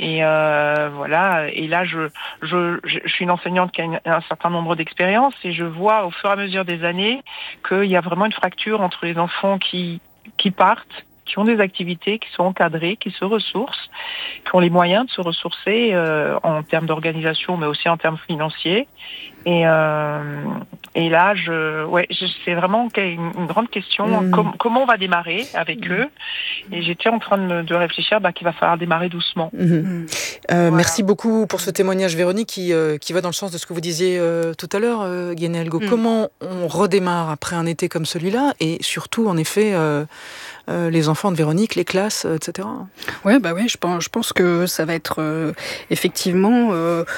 Et voilà. Et là, je suis une enseignante qui a un certain nombre d'expériences et je vois au fur et à mesure des années qu'il y a vraiment une fracture entre les enfants qui partent, qui ont des activités, qui sont encadrées, qui se ressourcent, qui ont les moyens de se ressourcer en termes d'organisation, mais aussi en termes financiers. Et là, c'est vraiment une grande question. Comment on va démarrer avec eux? Et j'étais en train de réfléchir qu'il va falloir démarrer doucement. Voilà. Merci beaucoup pour ce témoignage, Véronique, qui va dans le sens de ce que vous disiez tout à l'heure, Guéné Elgo. Comment on redémarre après un été comme celui-là? Et surtout, en effet... les enfants de Véronique, les classes, etc. Ouais, je pense que ça va être effectivement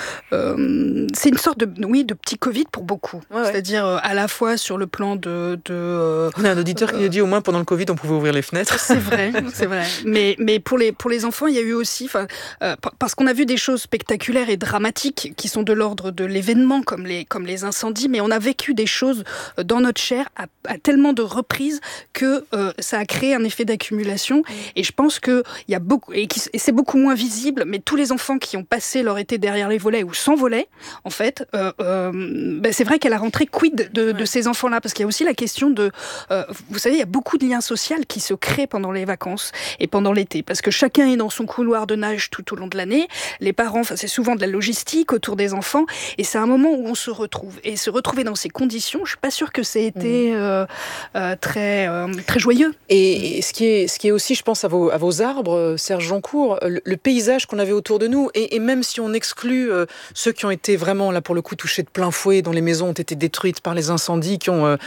c'est une sorte de petit Covid pour beaucoup. Ouais. C'est-à-dire à la fois sur le plan de on a un auditeur qui nous dit au moins pendant le Covid on pouvait ouvrir les fenêtres. C'est vrai. Mais pour les enfants, il y a eu aussi parce qu'on a vu des choses spectaculaires et dramatiques qui sont de l'ordre de l'événement comme les incendies, mais on a vécu des choses dans notre chair à tellement de reprises que ça a créé un effet d'accumulation. Et je pense que il y a beaucoup et c'est beaucoup moins visible, mais tous les enfants qui ont passé leur été derrière les volets ou sans volets, en fait, c'est vrai qu'à la rentrée, quid de ces enfants-là, parce qu'il y a aussi la question de, vous savez, il y a beaucoup de liens sociaux qui se créent pendant les vacances et pendant l'été, parce que chacun est dans son couloir de nage tout au long de l'année. Les parents, c'est souvent de la logistique autour des enfants, et c'est un moment où on se retrouve. Et se retrouver dans ces conditions, je suis pas sûre que ça ait été très joyeux. Et ce qui est aussi, je pense, à vos arbres, Serge Joncourt, le paysage qu'on avait autour de nous, et même si on exclut ceux qui ont été vraiment, là pour le coup, touchés de plein fouet, dont les maisons ont été détruites par les incendies,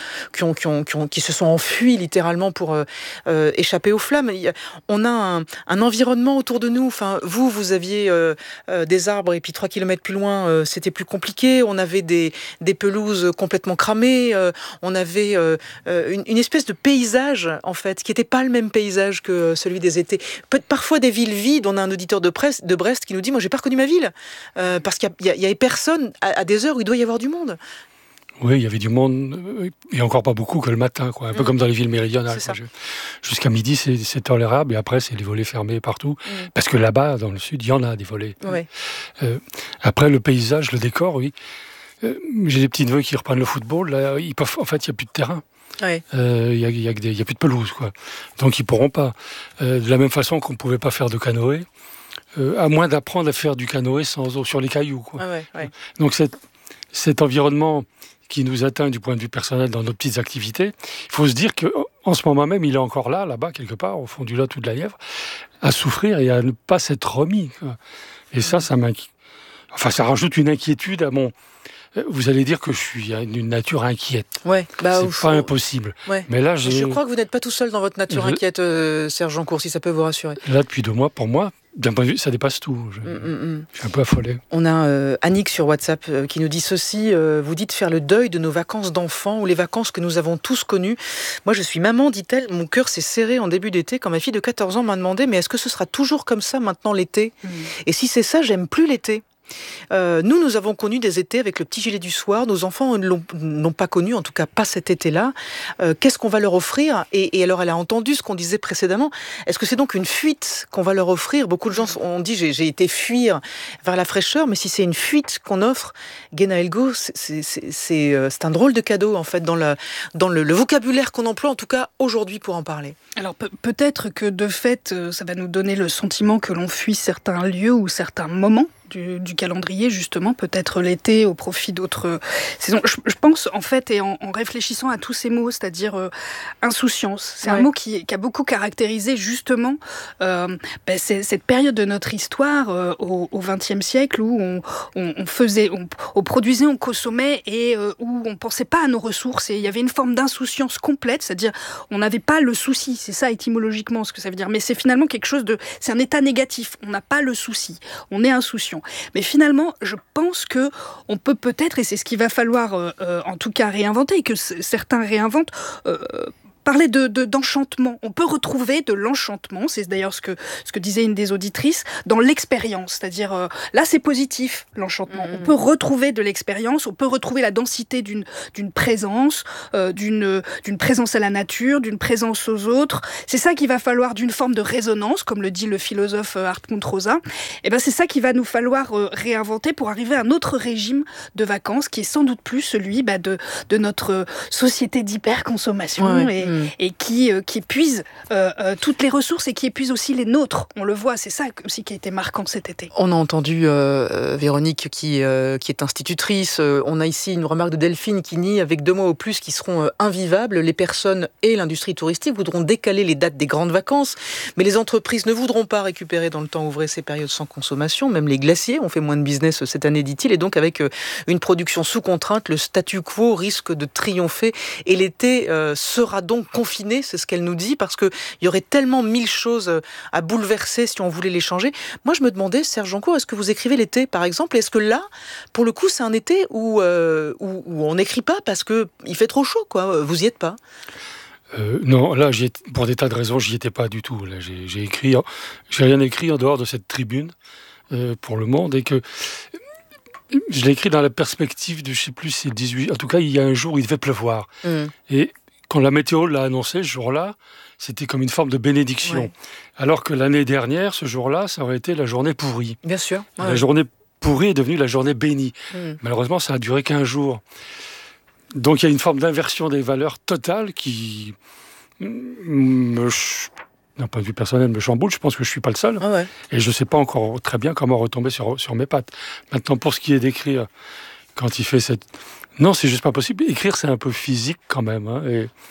qui se sont enfuis littéralement pour échapper aux flammes. On a un environnement autour de nous. Enfin, vous aviez des arbres, et puis 3 kilomètres plus loin, c'était plus compliqué. On avait des pelouses complètement cramées. On avait une espèce de paysage, en fait, qui n'était pas le même paysage que celui des étés. Parfois des villes vides. On a un auditeur de Brest qui nous dit « Moi, j'ai pas reconnu ma ville parce qu'il y avait personne à des heures où il doit y avoir du monde. » Oui, il y avait du monde, et encore pas beaucoup que le matin, quoi. Un peu comme dans les villes méridionales. Jusqu'à midi, c'est tolérable, et après, c'est les volets fermés partout. Parce que là-bas, dans le sud, il y en a des volets. Ouais. Après, le paysage, le décor, oui. J'ai des petits-neveux qui reprennent le football. Là, en fait, il n'y a plus de terrain. Ouais. Y a plus de pelouse, quoi. Donc ils pourront pas. De la même façon qu'on pouvait pas faire de canoë, à moins d'apprendre à faire du canoë sans eau sur les cailloux, quoi. Ouais. Donc cet environnement qui nous atteint du point de vue personnel dans nos petites activités, il faut se dire que en ce moment même, il est encore là-bas quelque part, au fond du Lot ou de la Nièvre, à souffrir et à ne pas s'être remis, quoi. Et ça m'inquiète. Enfin, ça rajoute une inquiétude à mon. Vous allez dire que je suis d'une nature inquiète. Ouais, c'est pas impossible. Ouais. Mais là, je crois que vous n'êtes pas tout seul dans votre nature inquiète, Serge Joncourt, si ça peut vous rassurer. Là, depuis 2 mois, pour moi, d'un point de vue, ça dépasse tout. Je suis un peu affolé. On a Annick sur WhatsApp qui nous dit ceci. Vous dites faire le deuil de nos vacances d'enfants ou les vacances que nous avons tous connues. Moi, je suis maman, dit-elle. Mon cœur s'est serré en début d'été quand ma fille de 14 ans m'a demandé « Mais est-ce que ce sera toujours comme ça maintenant l'été ?» Et si c'est ça, j'aime plus l'été. Nous avons connu des étés avec le petit gilet du soir. Nos enfants n'ont pas connu, en tout cas pas cet été-là. Qu'est-ce qu'on va leur offrir ? Et alors, elle a entendu ce qu'on disait précédemment. Est-ce que c'est donc une fuite qu'on va leur offrir ? Beaucoup de gens ont dit j'ai été fuir vers la fraîcheur, mais si c'est une fuite qu'on offre, Guéna Elgo, c'est un drôle de cadeau en fait dans le vocabulaire qu'on emploie, en tout cas aujourd'hui pour en parler. Alors peut-être que de fait, ça va nous donner le sentiment que l'on fuit certains lieux ou certains moments du calendrier, justement, peut-être l'été au profit d'autres saisons. Je pense, en fait, et en réfléchissant à tous ces mots, c'est-à-dire insouciance, c'est un mot qui a beaucoup caractérisé, justement, cette période de notre histoire au XXe siècle où on produisait, on consommait et où on pensait pas à nos ressources et il y avait une forme d'insouciance complète, c'est-à-dire on n'avait pas le souci, c'est ça étymologiquement ce que ça veut dire, mais c'est finalement quelque chose c'est un état négatif, on n'a pas le souci, on est insouciant. Mais finalement, je pense que on peut peut-être, et c'est ce qu'il va falloir en tout cas réinventer, et que certains réinventent, parler d'enchantement. On peut retrouver de l'enchantement, c'est d'ailleurs ce que disait une des auditrices, dans l'expérience. C'est-à-dire, là c'est positif, l'enchantement. On peut retrouver de l'expérience, on peut retrouver la densité d'une présence, d'une présence à la nature, d'une présence aux autres. C'est ça qu'il va falloir, d'une forme de résonance, comme le dit le philosophe Hartmut Rosa. Et ben c'est ça qu'il va nous falloir réinventer pour arriver à un autre régime de vacances, qui est sans doute plus celui de notre société d'hyperconsommation et qui épuise toutes les ressources et qui épuise aussi les nôtres. On le voit, c'est ça aussi qui a été marquant cet été. On a entendu Véronique qui est institutrice. On a ici une remarque de Delphine qui nie, avec 2 mois au plus qui seront invivables, les personnes et l'industrie touristique voudront décaler les dates des grandes vacances, mais les entreprises ne voudront pas récupérer dans le temps ouvré ces périodes sans consommation. Même les glaciers ont fait moins de business cette année, dit-il, et donc avec une production sous contrainte, le statu quo risque de triompher et l'été sera donc confiné, c'est ce qu'elle nous dit, parce qu'il y aurait tellement 1000 choses à bouleverser si on voulait les changer. Moi, je me demandais, Serge Jancourt, est-ce que vous écrivez l'été, par exemple? Est-ce que là, pour le coup, c'est un été où on n'écrit pas parce qu'il fait trop chaud, quoi. Vous y êtes pas? Non, là, pour des tas de raisons, j'y étais pas du tout. Là, j'ai rien écrit en dehors de cette tribune pour Le Monde, et que je l'ai écrit dans la perspective de, je sais plus, c'est 18. En tout cas, il y a un jour où il devait pleuvoir. Et quand la météo l'a annoncé, ce jour-là, c'était comme une forme de bénédiction. Ouais. Alors que l'année dernière, ce jour-là, ça aurait été la journée pourrie. Bien sûr. Ouais. La journée pourrie est devenue la journée bénie. Malheureusement, ça a duré qu'1 jour. Donc il y a une forme d'inversion des valeurs totale qui, d'un point de vue personnel, me chamboule. Je pense que je ne suis pas le seul. Ah ouais. Et je ne sais pas encore très bien comment retomber sur mes pattes. Maintenant, pour ce qui est d'écrire, quand il fait cette... Non, c'est juste pas possible. Écrire, c'est un peu physique quand même. Hein,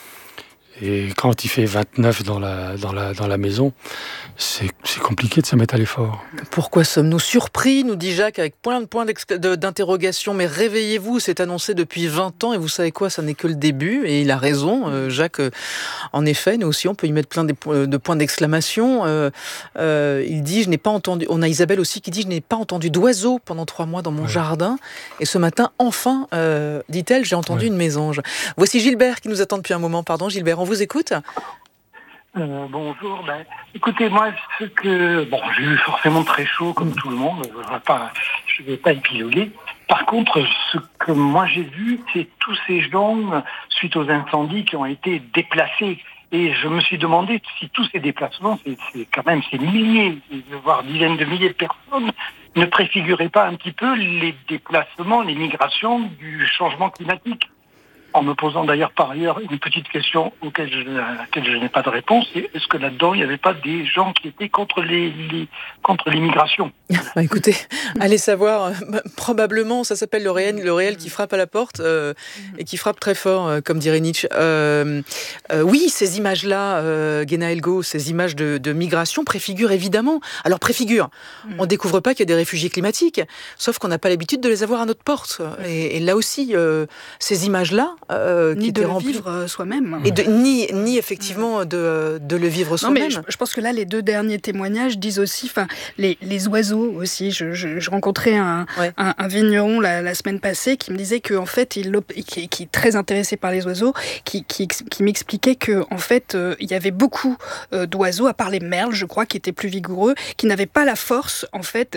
et quand il fait 29 dans la maison, c'est compliqué de se mettre à l'effort. Pourquoi sommes-nous surpris, nous dit Jacques, avec plein de points d'interrogation. Mais réveillez-vous, c'est annoncé depuis 20 ans et vous savez quoi, ça n'est que le début. Et il a raison, Jacques. En effet, nous aussi, on peut y mettre plein de points d'exclamation. Il dit, je n'ai pas entendu... On a Isabelle aussi qui dit, je n'ai pas entendu d'oiseaux pendant 3 mois dans mon jardin. Et ce matin, enfin, dit-elle, j'ai entendu une mésange. Voici Gilbert qui nous attend depuis un moment. Pardon, Gilbert, on vous écoute. Bonjour. Écoutez, moi, j'ai eu forcément très chaud comme tout le monde. Je ne vais pas épiloguer. Par contre, ce que moi j'ai vu, c'est tous ces gens, suite aux incendies, qui ont été déplacés. Et je me suis demandé si tous ces déplacements, c'est quand même ces milliers, voire dizaines de milliers de personnes, ne préfiguraient pas un petit peu les déplacements, les migrations du changement climatique. En me posant d'ailleurs par ailleurs une petite question à laquelle je n'ai pas de réponse, est-ce que là-dedans il n'y avait pas des gens qui étaient contre l'immigration? Écoutez, allez savoir, probablement, ça s'appelle le réel qui frappe à la porte et qui frappe très fort, comme dirait Nietzsche. Oui, ces images-là, Guéna Elgo, ces images de migration préfigurent évidemment. Alors préfigurent, on ne découvre pas qu'il y a des réfugiés climatiques, sauf qu'on n'a pas l'habitude de les avoir à notre porte. Et là aussi, ces images-là, ni de le vivre soi-même. Et ni effectivement de le vivre soi-même. Non, mais je pense que là, les 2 derniers témoignages disent aussi, les oiseaux aussi. Je rencontrais un vigneron la semaine passée qui me disait qu'en fait, qui est très intéressé par les oiseaux, qui m'expliquait que en fait, il y avait beaucoup d'oiseaux, à part les merles, je crois, qui étaient plus vigoureux, qui n'avaient pas la force, en fait,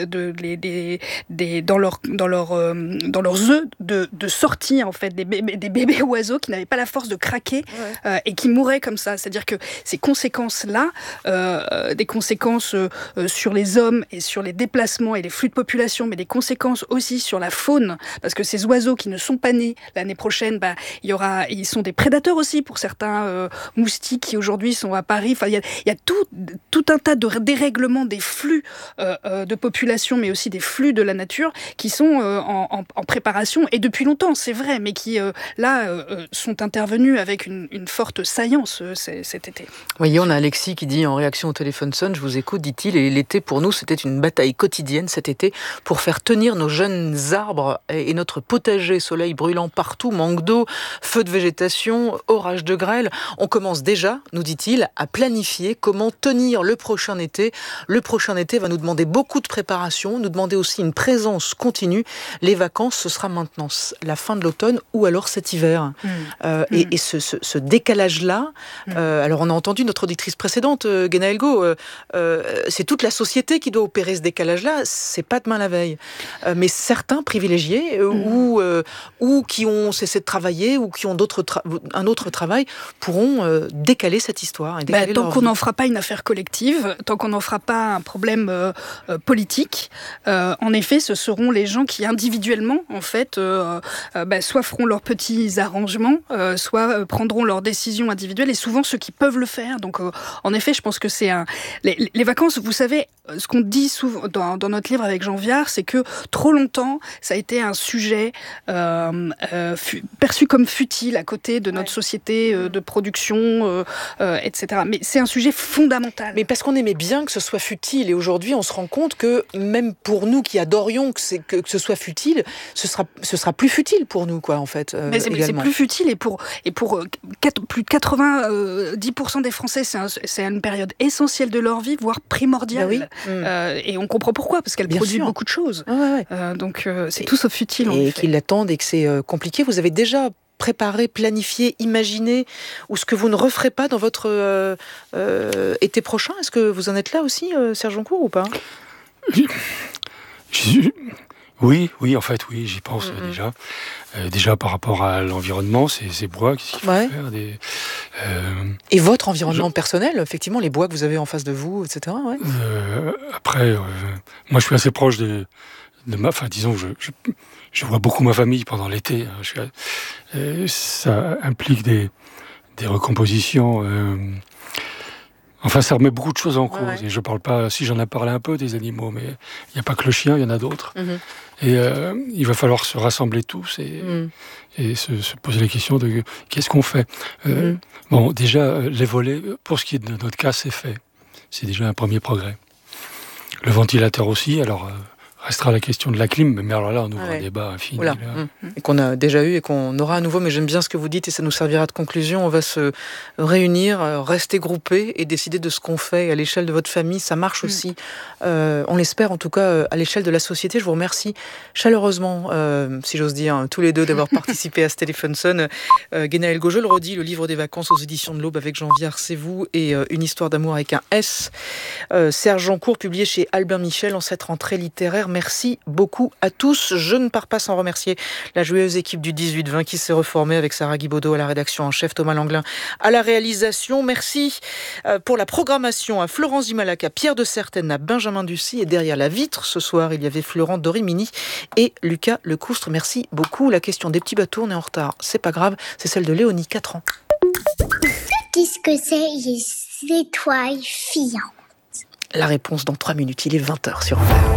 dans leurs œufs, de sortir, en fait, des bébés oiseaux qui n'avaient pas la force de craquer et qui mouraient comme ça. C'est-à-dire que ces conséquences-là, des conséquences sur les hommes et sur les déplacements et les flux de population, mais des conséquences aussi sur la faune, parce que ces oiseaux qui ne sont pas nés l'année prochaine, ils sont des prédateurs aussi pour certains moustiques qui aujourd'hui sont à Paris. Enfin, il y a tout un tas de dérèglements des flux de population, mais aussi des flux de la nature qui sont en préparation et depuis longtemps, c'est vrai, mais qui sont intervenus avec une forte saillance cet été. Vous voyez, on a Alexis qui dit en réaction au téléphone sonne, je vous écoute, dit-il, et l'été pour nous c'était une bataille quotidienne cet été pour faire tenir nos jeunes arbres et notre potager, soleil brûlant partout, manque d'eau, feu de végétation, orage de grêle. On commence déjà, nous dit-il, à planifier comment tenir le prochain été. Le prochain été va nous demander beaucoup de préparation, nous demander aussi une présence continue. Les vacances, ce sera maintenant la fin de l'automne ou alors cet hiver. scolaire. Et ce décalage-là, alors on a entendu notre auditrice précédente, Guéna Elgo, c'est toute la société qui doit opérer ce décalage-là, c'est pas demain la veille. Mais certains privilégiés, ou qui ont cessé de travailler, ou qui ont un autre travail, pourront décaler cette histoire. Et tant qu'on n'en fera pas une affaire collective, tant qu'on n'en fera pas un problème politique, en effet, ce seront les gens qui individuellement, en fait, soit feront leurs petits arrangements, soit prendront leurs décisions individuelles, et souvent ceux qui peuvent le faire. Donc, en effet, je pense que c'est les vacances, vous savez, ce qu'on dit souvent dans notre livre avec Jean Viard, c'est que trop longtemps, ça a été un sujet perçu comme futile à côté de notre société de production, etc. Mais c'est un sujet fondamental. Mais parce qu'on aimait bien que ce soit futile, et aujourd'hui, on se rend compte que même pour nous qui adorions que ce soit futile, ce sera plus futile pour nous, quoi, en fait. Mais c'est plus futile, et pour plus de 90% des Français, c'est une période essentielle de leur vie, voire primordiale. Oui. Et on comprend pourquoi, parce qu'elle produit beaucoup de choses. Donc c'est tout sauf futile. Et qu'ils l'attendent et que c'est compliqué. Vous avez déjà préparé, planifié, imaginé, ou ce que vous ne referez pas dans votre été prochain? Est-ce que vous en êtes là aussi, Serge Joncour, ou pas? Oui, en fait, oui, j'y pense déjà. Déjà par rapport à l'environnement, ces bois, qu'est-ce qu'il faut faire Et votre environnement personnel, effectivement, les bois que vous avez en face de vous, etc. Après, moi, je suis assez proche de ma... Enfin, disons, je vois beaucoup ma famille pendant l'été. Ça implique des recompositions... Enfin, ça remet beaucoup de choses en cause. Et je parle pas, si j'en ai parlé un peu des animaux, mais il n'y a pas que le chien, il y en a d'autres. Et il va falloir se rassembler tous et se poser la question de qu'est-ce qu'on fait. Bon, déjà, les volets, pour ce qui est de notre cas, c'est fait. C'est déjà un premier progrès. Le ventilateur aussi, alors... Restera la question de la clim, mais alors là, on ouvre un débat infini. Voilà. Et qu'on a déjà eu et qu'on aura à nouveau, mais j'aime bien ce que vous dites et ça nous servira de conclusion. On va se réunir, rester groupés et décider de ce qu'on fait à l'échelle de votre famille. Ça marche aussi. On l'espère en tout cas à l'échelle de la société. Je vous remercie chaleureusement, si j'ose dire, tous les deux d'avoir participé à ce Téléphone Sonne. Guéna Elgo, je le redis, le livre des vacances aux éditions de l'Aube avec Jean Viard, c'est vous, et Une histoire d'amour avec un S. Serge Joncour, publié chez Albin Michel en cette rentrée littéraire. Merci beaucoup à tous. Je ne pars pas sans remercier la joyeuse équipe du 18-20 qui s'est reformée avec Sarah Guibaudot à la rédaction en chef, Thomas Langlin à la réalisation. Merci pour la programmation à Florence Dimalac, à Pierre de Certaine, à Benjamin Ducy, et derrière la vitre ce soir il y avait Florent Dorimini et Lucas Lecoustre. Merci beaucoup. La question des petits bateaux, on est en retard, c'est pas grave, c'est celle de Léonie, 4 ans. Qu'est-ce que c'est les étoiles filantes? La réponse dans 3 minutes, il est 20h sur Europe.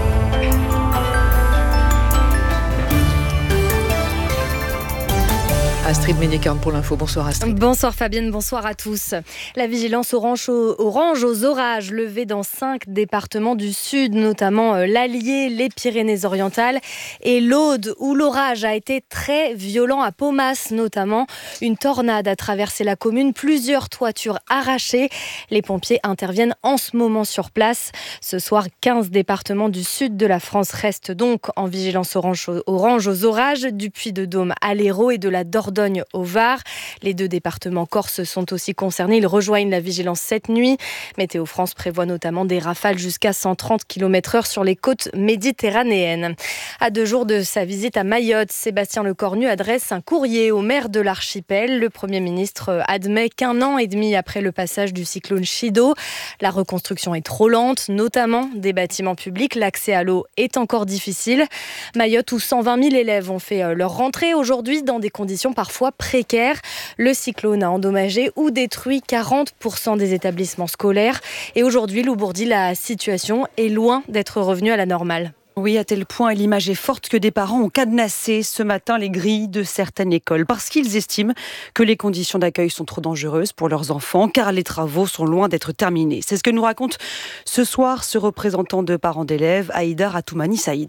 Astrid Ménicarne pour l'info. Bonsoir Astrid. Bonsoir Fabienne, bonsoir à tous. La vigilance orange aux orages levée dans 5 départements du sud, notamment l'Allier, les Pyrénées-Orientales et l'Aude, où l'orage a été très violent à Paumas notamment. Une tornade a traversé la commune, plusieurs toitures arrachées. Les pompiers interviennent en ce moment sur place. Ce soir, 15 départements du sud de la France restent donc en vigilance orange aux orages, du Puy-de-Dôme à l'Hérault et de la Dordogne au Var. Les 2 départements corses sont aussi concernés. Ils rejoignent la vigilance cette nuit. Météo France prévoit notamment des rafales jusqu'à 130 km/h sur les côtes méditerranéennes. À 2 jours de sa visite à Mayotte, Sébastien Lecornu adresse un courrier au maire de l'archipel. Le Premier ministre admet qu'1 an et demi après le passage du cyclone Chido, la reconstruction est trop lente, notamment des bâtiments publics. L'accès à l'eau est encore difficile. Mayotte, où 120 000 élèves ont fait leur rentrée aujourd'hui dans des conditions parfois précaires. Le cyclone a endommagé ou détruit 40% des établissements scolaires. Et aujourd'hui, Lou Bourdi, la situation est loin d'être revenue à la normale. Oui, à tel point, et l'image est forte, que des parents ont cadenassé ce matin les grilles de certaines écoles parce qu'ils estiment que les conditions d'accueil sont trop dangereuses pour leurs enfants car les travaux sont loin d'être terminés. C'est ce que nous raconte ce soir ce représentant de parents d'élèves, Aïda Ratoumani Saïd.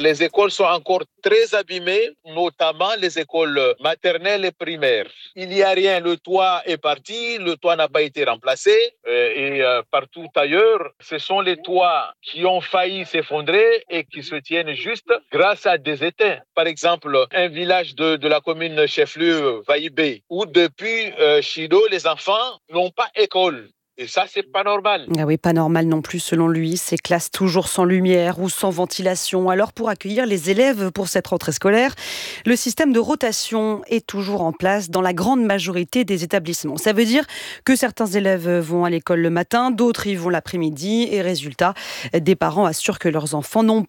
Les écoles sont encore très abîmées, notamment les écoles maternelles et primaires. Il n'y a rien, le toit est parti, le toit n'a pas été remplacé. Et partout ailleurs, ce sont les toits qui ont failli s'effondrer et qui se tiennent juste grâce à des étais. Par exemple, un village de la commune chef-lieu Vaïbé, où depuis Chido, les enfants n'ont pas école. Et ça, c'est pas normal. Ah oui, pas normal non plus selon lui. Ces classes toujours sans lumière ou sans ventilation. Alors pour accueillir les élèves pour cette rentrée scolaire, le système de rotation est toujours en place dans la grande majorité des établissements. Ça veut dire que certains élèves vont à l'école le matin, d'autres y vont l'après-midi. Et résultat, des parents assurent que leurs enfants n'ont